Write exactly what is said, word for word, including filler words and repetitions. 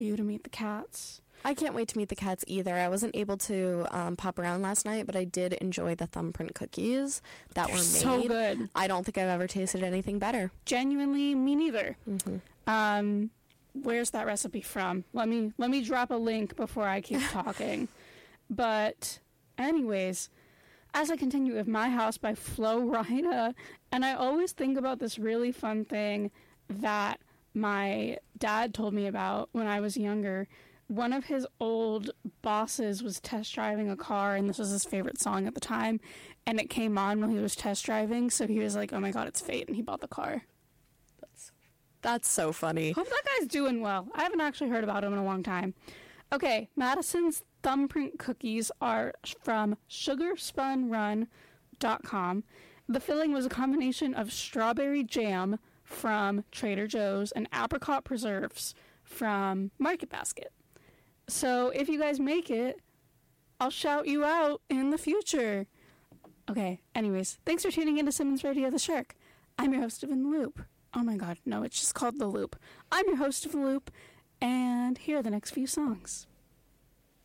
you to meet the cats. I can't wait to meet the cats either. I wasn't able to um, pop around last night, but I did enjoy the thumbprint cookies that They're were made. So good. I don't think I've ever tasted anything better. Genuinely, me neither. Mm-hmm. Um, where's that recipe from? Let me let me drop a link before I keep talking. But anyways, as I continue with My House by Flo Rida, and I always think about this really fun thing that my dad told me about when I was younger. One of his old bosses was test driving a car, and this was his favorite song at the time, and it came on when he was test driving, so he was like, oh my god, it's fate, and he bought the car. That's, that's so funny. Hope that guy's doing well. I haven't actually heard about him in a long time. Okay, Madison's thumbprint cookies are from sugar spun run dot com. The filling was a combination of strawberry jam from Trader Joe's and apricot preserves from Market Basket. So if you guys make it, I'll shout you out in the future. Okay, anyways, thanks for tuning in to Simmons Radio The Shark. I'm your host of In the Loop. Oh my god, no, it's just called The Loop. I'm your host of The Loop, and here are the next few songs.